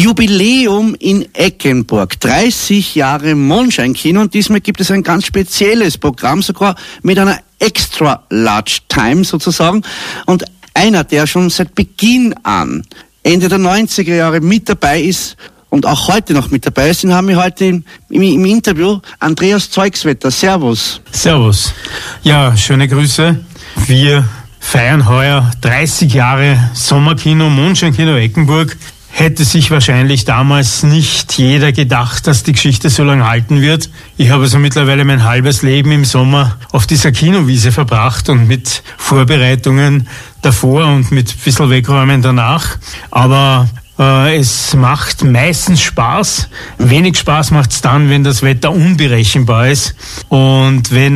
Jubiläum in Eggenburg. 30 Jahre Mondscheinkino und diesmal gibt es ein ganz spezielles Programm, sogar mit einer Extra Large Time sozusagen. Und einer, der schon seit Beginn an, Ende der 90er Jahre mit dabei ist und auch heute noch mit dabei ist, den haben wir heute im Interview Andreas Zeugswetter. Servus. Servus. Ja, schöne Grüße. Wir feiern heuer 30 Jahre Sommerkino, Mondscheinkino Eggenburg. Hätte sich wahrscheinlich damals nicht jeder gedacht, dass die Geschichte so lange halten wird. Ich habe also mittlerweile mein halbes Leben im Sommer auf dieser Kinowiese verbracht und mit Vorbereitungen davor und mit ein bisschen Wegräumen danach. Aber es macht meistens Spaß. Wenig Spaß macht's dann, wenn das Wetter unberechenbar ist und wenn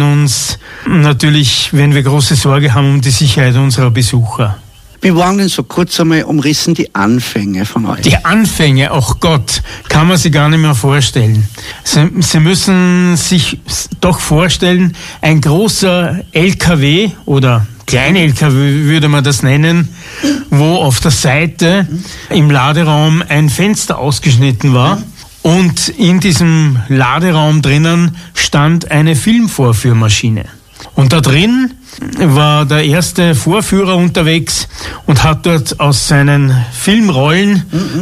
wir große Sorge haben um die Sicherheit unserer Besucher. Wie waren denn so kurz einmal umrissen die Anfänge von euch? Die Anfänge, oh Gott, kann man sich gar nicht mehr vorstellen. Sie müssen sich doch vorstellen, ein großer LKW oder kleine LKW würde man das nennen, wo auf der Seite im Laderaum ein Fenster ausgeschnitten war und in diesem Laderaum drinnen stand eine Filmvorführmaschine. Und da drin war der erste Vorführer unterwegs und hat dort aus seinen Filmrollen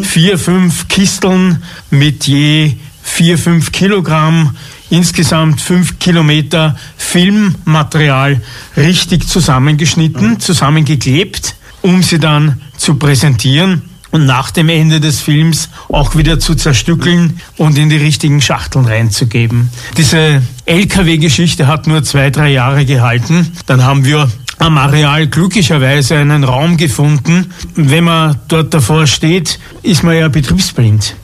4-5 Kisteln mit je 4-5 Kilogramm, insgesamt 5 Kilometer Filmmaterial richtig zusammengeschnitten, zusammengeklebt, um sie dann zu präsentieren und nach dem Ende des Films auch wieder zu zerstückeln und in die richtigen Schachteln reinzugeben. Diese LKW-Geschichte hat nur 2-3 Jahre gehalten. Dann haben wir am Areal glücklicherweise einen Raum gefunden. Wenn man dort davor steht, ist man ja betriebsblind.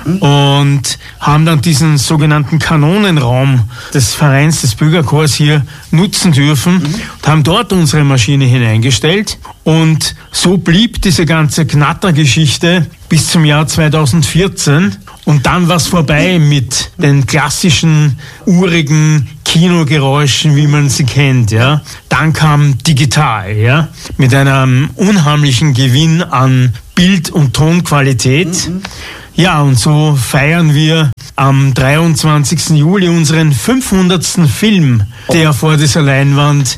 Und haben dann diesen sogenannten Kanonenraum des Vereins des Bürgerchors hier nutzen dürfen und haben dort unsere Maschine hineingestellt. Und so blieb diese ganze Knattergeschichte bis zum Jahr 2014. Und dann war es vorbei mit den klassischen, urigen Kinogeräuschen, wie man sie kennt, ja. Dann kam digital, ja, mit einem unheimlichen Gewinn an Bild- und Tonqualität. Ja, und so feiern wir am 23. Juli unseren 500. Film, der vor dieser Leinwand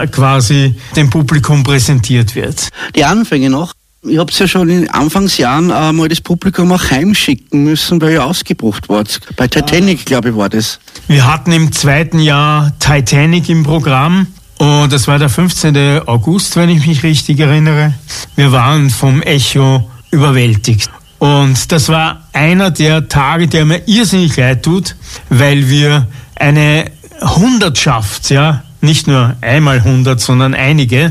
quasi dem Publikum präsentiert wird. Die Anfänge noch. Ihr habt ja schon in Anfangsjahren mal das Publikum auch heimschicken müssen, weil ihr ausgebucht wart. Bei Titanic, glaube ich, war das. Wir hatten im 2. Jahr Titanic im Programm. Und das war der 15. August, wenn ich mich richtig erinnere. Wir waren vom Echo überwältigt. Und das war einer der Tage, der mir irrsinnig leid tut, weil wir eine Hundertschaft, ja, nicht nur einmal 100, sondern einige,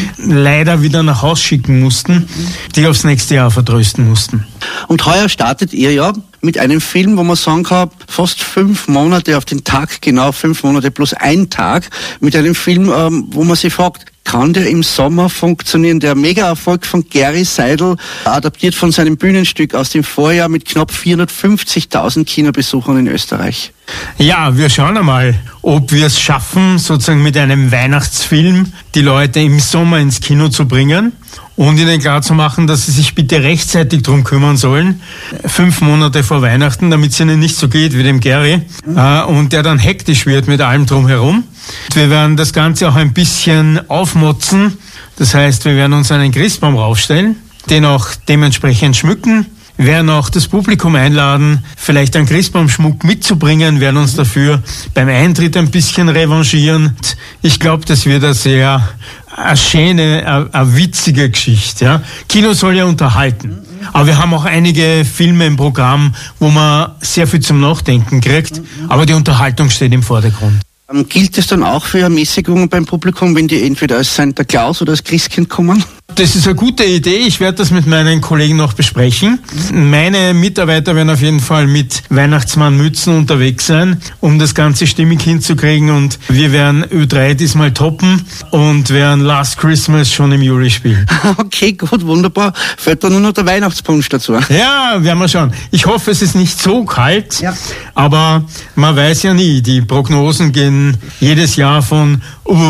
leider wieder nach Haus schicken mussten, die aufs nächste Jahr vertrösten mussten. Und heuer startet ihr ja mit einem Film, wo man sagen kann, fast 5 Monate auf den Tag, genau 5 Monate plus ein Tag, mit einem Film, wo man sich fragt, kann der im Sommer funktionieren? Der Mega-Erfolg von Gary Seidel, adaptiert von seinem Bühnenstück aus dem Vorjahr mit knapp 450.000 Kinobesuchern in Österreich. Ja, wir schauen einmal, ob wir es schaffen, sozusagen mit einem Weihnachtsfilm die Leute im Sommer ins Kino zu bringen und ihnen klarzumachen, dass sie sich bitte rechtzeitig drum kümmern sollen, 5 Monate vor Weihnachten, damit es ihnen nicht so geht wie dem Gary, und der dann hektisch wird mit allem drumherum. Wir werden das Ganze auch ein bisschen aufmotzen, das heißt, wir werden uns einen Christbaum raufstellen, den auch dementsprechend schmücken, werden auch das Publikum einladen, vielleicht einen Christbaumschmuck mitzubringen, werden uns dafür beim Eintritt ein bisschen revanchieren. Ich glaube, das wird eine schöne, eine witzige Geschichte. Ja. Kino soll ja unterhalten. Aber wir haben auch einige Filme im Programm, wo man sehr viel zum Nachdenken kriegt. Aber die Unterhaltung steht im Vordergrund. Gilt es dann auch für Ermäßigungen beim Publikum, wenn die entweder als Santa Claus oder als Christkind kommen? Das ist eine gute Idee. Ich werde das mit meinen Kollegen noch besprechen. Meine Mitarbeiter werden auf jeden Fall mit Weihnachtsmannmützen unterwegs sein, um das Ganze stimmig hinzukriegen. Und wir werden Ö3 diesmal toppen und werden Last Christmas schon im Juli spielen. Okay, gut, wunderbar. Fällt dann nur noch der Weihnachtspunsch dazu. Ja, werden wir schauen. Ich hoffe, es ist nicht so kalt, aber man weiß ja nie. Die Prognosen gehen jedes Jahr von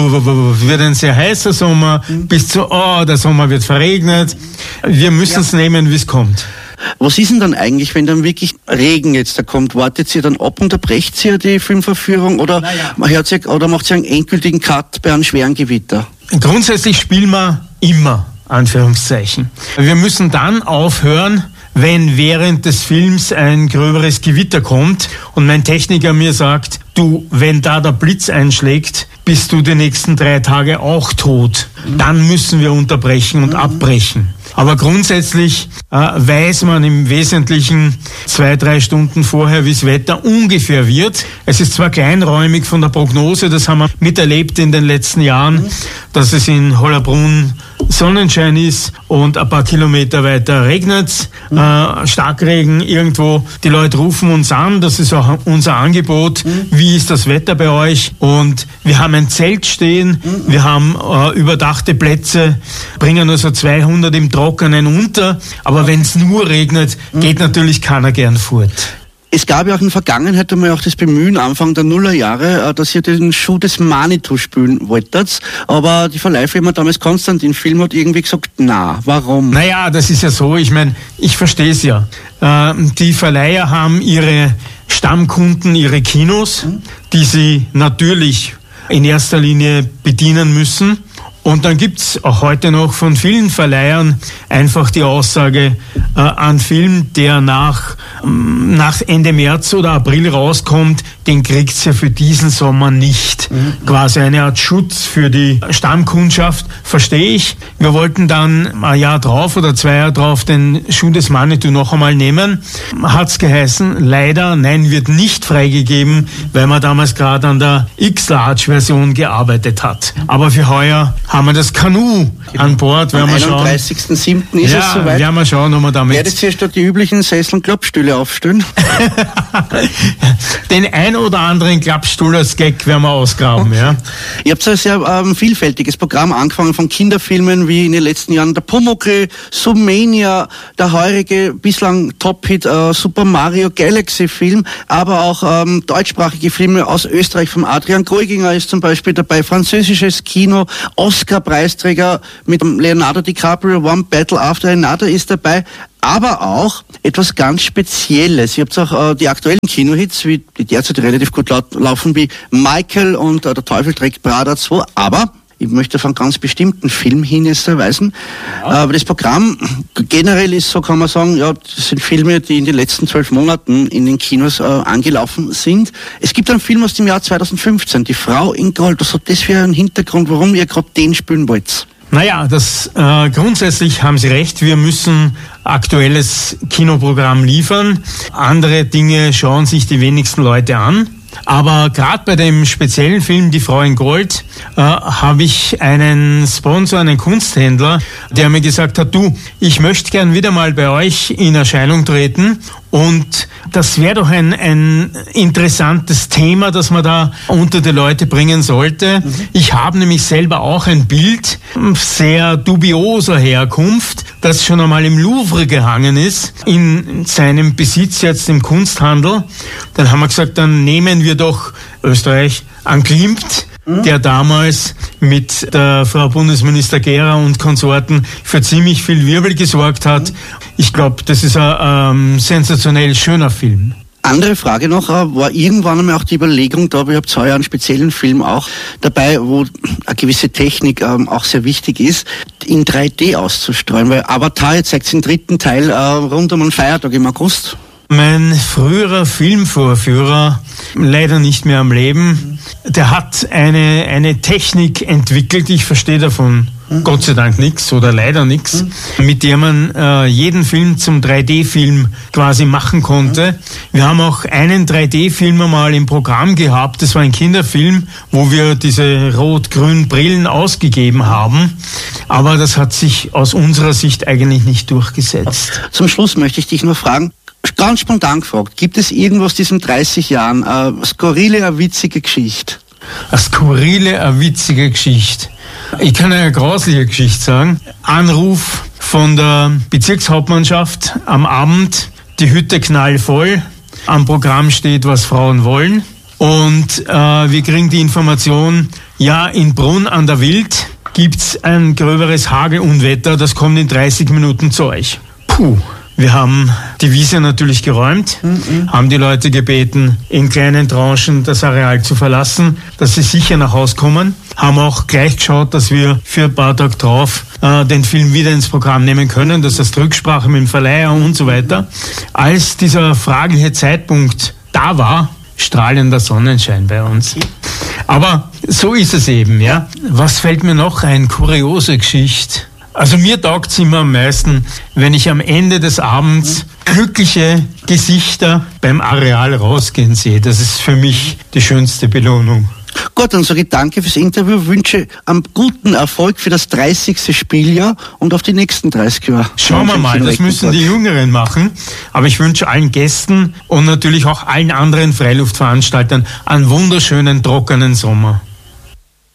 wird ein sehr heißer Sommer bis zu der Sommer wird verregnet. Wir müssen es nehmen, wie es kommt. Was ist denn dann eigentlich, wenn dann wirklich Regen jetzt da kommt? Wartet ihr dann ab, unterbrecht ihr die Filmvorführung oder, oder macht ihr einen endgültigen Cut bei einem schweren Gewitter? Grundsätzlich spielen wir immer, Anführungszeichen. Wir müssen dann aufhören, wenn während des Films ein gröberes Gewitter kommt und mein Techniker mir sagt, du, wenn da der Blitz einschlägt, bist du die nächsten 3 Tage auch tot. Dann müssen wir unterbrechen und abbrechen. Aber grundsätzlich weiß man im Wesentlichen 2-3 Stunden vorher, wie das Wetter ungefähr wird. Es ist zwar kleinräumig von der Prognose, das haben wir miterlebt in den letzten Jahren, dass es in Hollabrunn Sonnenschein ist und ein paar Kilometer weiter regnet, Starkregen irgendwo. Die Leute rufen uns an, das ist auch unser Angebot. Wie ist das Wetter bei euch? Und wir haben ein Zelt stehen, wir haben überdachte Plätze, bringen also 200 im Trockenen unter. Aber wenn es nur regnet, geht natürlich keiner gern fort. Es gab ja auch in der Vergangenheit einmal auch das Bemühen, Anfang der Nullerjahre, dass ihr den Schuh des Manitou spielen wolltet. Aber die Verleihfirma damals Konstantin Film hat irgendwie gesagt, na, warum? Naja, das ist ja so, ich meine, ich verstehe es ja. Die Verleiher haben ihre Stammkunden, ihre Kinos, die sie natürlich in erster Linie bedienen müssen. Und dann gibt's auch heute noch von vielen Verleihern einfach die Aussage, ein Film, der nach Ende März oder April rauskommt, den kriegt's ja für diesen Sommer nicht. Quasi eine Art Schutz für die Stammkundschaft, verstehe ich. Wir wollten dann ein Jahr drauf oder 2 Jahre drauf den Schuh des Manitou noch einmal nehmen. Hat's geheißen, leider, nein, wird nicht freigegeben, weil man damals gerade an der X-Large-Version gearbeitet hat. Aber für heuer haben wir das Kanu an Bord. Am 31.07. ist es soweit. Werden wir schauen, ob wir damit... Werdet ihr statt die üblichen Sessel- und Klappstühle aufstellen? Den ein oder anderen Klappstuhl als Gag werden wir ausgraben, ja. Ihr habt ein sehr vielfältiges Programm, angefangen von Kinderfilmen wie in den letzten Jahren der Pumuckl, Submania, der heurige, bislang Top-Hit Super Mario Galaxy Film, aber auch deutschsprachige Filme aus Österreich. Vom Adrian Goiginger ist zum Beispiel dabei, französisches Kino, Oscar-Preisträger mit Leonardo DiCaprio, One Battle After Another ist dabei, aber auch etwas ganz Spezielles. Ihr habt auch die aktuellen Kinohits, wie die derzeit relativ gut laufen, wie Michael und Der Teufel trägt Prada 2, aber ich möchte auf einen ganz bestimmten Film hinweisen. Aber das Programm generell ist, so kann man sagen, ja, das sind Filme, die in den letzten 12 Monaten in den Kinos angelaufen sind. Es gibt einen Film aus dem Jahr 2015, Die Frau in Gold. Was hat das für einen Hintergrund, warum ihr gerade den spielen wollt? Naja, grundsätzlich haben Sie recht, wir müssen aktuelles Kinoprogramm liefern. Andere Dinge schauen sich die wenigsten Leute an. Aber gerade bei dem speziellen Film Die Frau in Gold habe ich einen Sponsor, einen Kunsthändler, der mir gesagt hat, du, ich möchte gern wieder mal bei euch in Erscheinung treten und das wäre doch ein interessantes Thema, das man da unter die Leute bringen sollte. Ich habe nämlich selber auch ein Bild sehr dubioser Herkunft, das schon einmal im Louvre gehangen ist, in seinem Besitz jetzt im Kunsthandel. Dann haben wir gesagt, dann nehmen wir doch Österreich an Klimt, der damals mit der Frau Bundesminister Gera und Konsorten für ziemlich viel Wirbel gesorgt hat. Ich glaube, das ist ein sensationell schöner Film. Andere Frage noch, war irgendwann einmal auch die Überlegung da, ihr habt heuer einen speziellen Film auch dabei, wo eine gewisse Technik auch sehr wichtig ist, in 3D auszustreuen, weil Avatar, jetzt zeigt es den 3. Teil rund um einen Feiertag im August. Mein früherer Filmvorführer, leider nicht mehr am Leben, der hat eine Technik entwickelt, ich verstehe davon Gott sei Dank nichts oder leider nichts, mit der man jeden Film zum 3D-Film quasi machen konnte. Wir haben auch einen 3D-Film einmal im Programm gehabt, das war ein Kinderfilm, wo wir diese rot-grünen Brillen ausgegeben haben, aber das hat sich aus unserer Sicht eigentlich nicht durchgesetzt. Zum Schluss möchte ich dich noch fragen, ganz spontan gefragt, gibt es irgendwo aus diesen 30 Jahren eine skurrile, eine witzige Geschichte? Eine skurrile, eine witzige Geschichte. Ich kann eine grausliche Geschichte sagen. Anruf von der Bezirkshauptmannschaft am Abend, die Hütte knallvoll, am Programm steht, was Frauen wollen. Und wir kriegen die Information, ja, in Brunn an der Wild gibt's ein gröberes Hagelunwetter, das kommt in 30 Minuten zu euch. Puh. Wir haben die Wiese natürlich geräumt, haben die Leute gebeten, in kleinen Tranchen das Areal zu verlassen, dass sie sicher nach Hause kommen. Haben auch gleich geschaut, dass wir für ein paar Tage drauf den Film wieder ins Programm nehmen können. Das heißt Rücksprache mit dem Verleiher und so weiter. Als dieser fragliche Zeitpunkt da war, strahlender Sonnenschein bei uns. Aber so ist es eben, ja. Was fällt mir noch ein? Kuriose Geschichte. Also mir taugt's immer am meisten, wenn ich am Ende des Abends glückliche Gesichter beim Areal rausgehen sehe. Das ist für mich die schönste Belohnung. Gut, dann sage ich danke fürs Interview, wünsche einen guten Erfolg für das 30. Spieljahr und auf die nächsten 30 Jahre. Schauen wir mal, das müssen die Jüngeren machen. Aber ich wünsche allen Gästen und natürlich auch allen anderen Freiluftveranstaltern einen wunderschönen, trockenen Sommer.